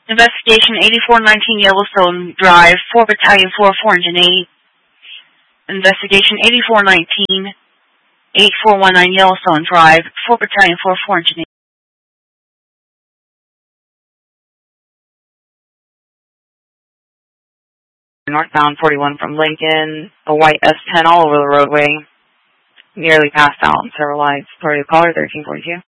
Investigation 8419 Yellowstone Drive, 4 Battalion 4, 4 Engine 8. Investigation 8419, 8419 Yellowstone Drive, 4 Battalion 4, 4 Engine 8. Northbound 41 from Lincoln, a white S10 all over the roadway, nearly passed out on several lights. Part of the caller, 1342.